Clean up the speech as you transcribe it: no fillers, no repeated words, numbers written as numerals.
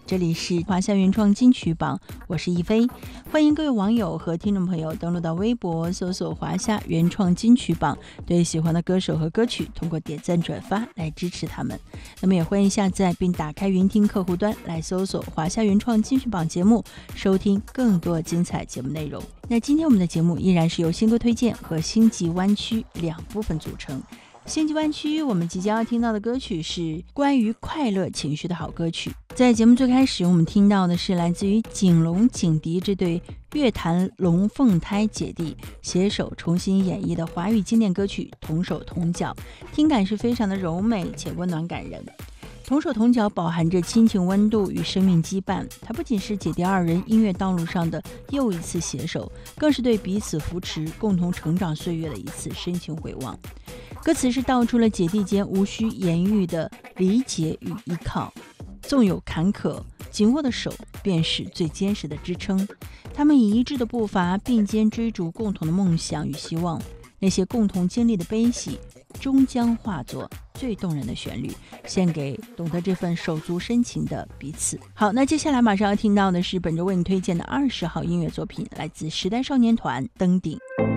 这里是华夏原创金曲榜，我是一菲，欢迎各位网友和听众朋友登录到微博搜索华夏原创金曲榜，对喜欢的歌手和歌曲通过点赞转发来支持他们。那么也欢迎下载并打开云听客户端来搜索华夏原创金曲榜节目，收听更多精彩节目内容。那今天我们的节目依然是由新歌推荐和星际湾区两部分组成。星际湾区我们即将要听到的歌曲是关于快乐情绪的好歌曲。在节目最开始我们听到的是来自于景龙景迪这对乐坛龙凤胎姐弟携手重新演绎的华语经典歌曲同手同脚，听感是非常的柔美且温暖感人。同手同脚饱含着亲情温度与生命羁绊，它不仅是姐弟二人音乐道路上的又一次携手，更是对彼此扶持共同成长岁月的一次深情回望。歌词是道出了姐弟间无需言语的理解与依靠，纵有坎坷，紧握的手便是最坚实的支撑。他们以一致的步伐并肩追逐共同的梦想与希望，那些共同经历的悲喜终将化作最动人的旋律，献给懂得这份手足深情的彼此。好，那接下来马上要听到的是本周为你推荐的20号音乐作品，来自时代少年团登顶。